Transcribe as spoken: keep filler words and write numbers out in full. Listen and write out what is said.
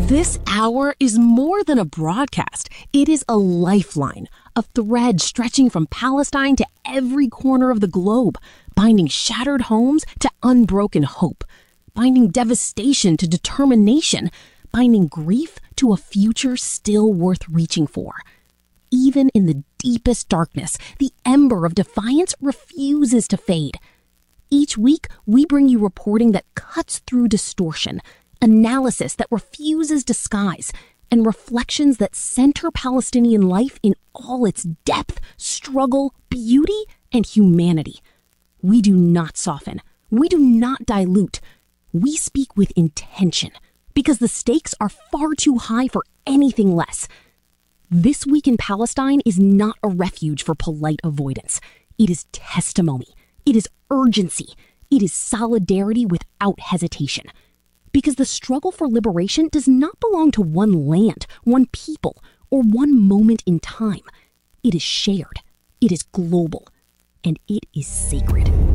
This hour is more than a broadcast. It is a lifeline, a thread stretching from Palestine to every corner of the globe, binding shattered homes to unbroken hope, binding devastation to determination, binding grief to a future still worth reaching for. Even in the deepest darkness, the ember of defiance refuses to fade. Each week, we bring you reporting that cuts through distortion, analysis that refuses disguise, and reflections that center Palestinian life in all its depth, struggle, beauty, and humanity. We do not soften. We do not dilute. We speak with intention, because the stakes are far too high for anything less. This Week in Palestine is not a refuge for polite avoidance. It is testimony. It is urgency. It is solidarity without hesitation. Because the struggle for liberation does not belong to one land, one people, or one moment in time. It is shared, it is global, and it is sacred.